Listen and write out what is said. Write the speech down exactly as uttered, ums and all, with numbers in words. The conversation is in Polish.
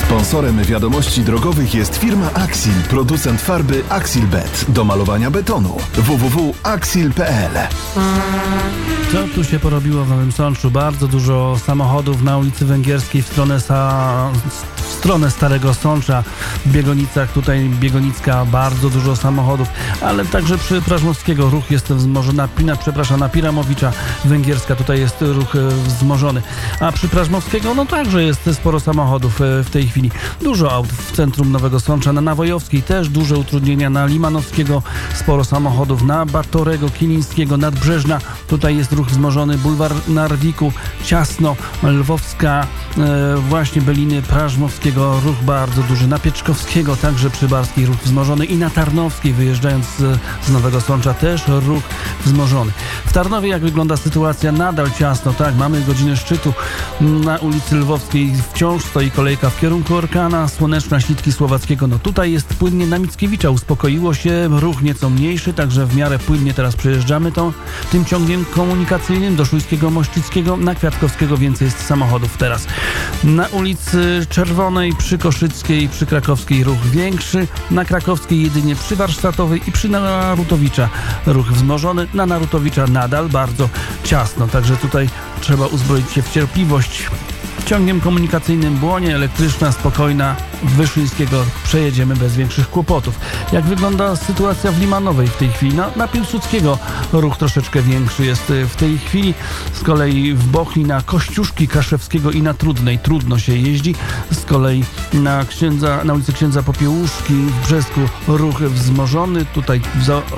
Sponsorem wiadomości drogowych jest firma Axil, producent farby Axilbet do malowania betonu. w w w kropka axil kropka p l. Co tu się porobiło w Nowym Sączu? Bardzo dużo samochodów na ulicy Węgierskiej w stronę, sa... w stronę Starego Sącza. W Biegonicach, tutaj Biegonicka, bardzo dużo samochodów, ale także przy Prażmowskiego ruch jest wzmożony, na, przepraszam, na Piramowicza Węgierska, tutaj jest ruch wzmożony. A przy Prażmowskiego, no także jest sporo samochodów w tej chwili. Dużo aut w centrum Nowego Sącza, na Nawojowskiej też duże utrudnienia, na Limanowskiego sporo samochodów, na Batorego, Kilińskiego, Nadbrzeżna, tutaj jest ruch wzmożony, bulwar Narwiku, ciasno, Lwowska, e, właśnie Beliny, Prażmowskiego, ruch bardzo duży, na Pieczkowskiego, także przy Barskiej ruch wzmożony i na Tarnowskiej, wyjeżdżając z, z Nowego Sącza, też ruch wzmożony. W Tarnowie jak wygląda sytuacja? Nadal ciasno, tak, mamy godzinę szczytu, na ulicy Lwowskiej wciąż stoi kolejka w kierunku Orkana, Słoneczna, Ślitki Słowackiego, no tutaj jest płynnie na Mickiewicza, uspokoiło się, ruch nieco mniejszy, także w miarę płynnie teraz przejeżdżamy tą, tym ciągiem komunikacyjnym do Szujskiego, Mościckiego, na Kwiatkowskiego więcej jest samochodów teraz. Na ulicy Czerwonej, przy Koszyckiej, przy Krakowskiej ruch większy, na Krakowskiej jedynie przy Warsztatowej i przy Narutowicza ruch wzmożony, na Narutowicza nadal bardzo ciasno, także tutaj trzeba uzbroić się w cierpliwość. Ciągiem komunikacyjnym Błonie, elektryczna, spokojna, Wyszyńskiego przejedziemy bez większych kłopotów. Jak wygląda sytuacja w Limanowej w tej chwili? Na, na Piłsudskiego ruch troszeczkę większy jest w tej chwili. Z kolei w Bochni na Kościuszki, Kaszewskiego i na Trudnej trudno się jeździ. Z kolei na, księdza, na ulicy Księdza Popiełuszki w Brzesku ruch wzmożony. Tutaj w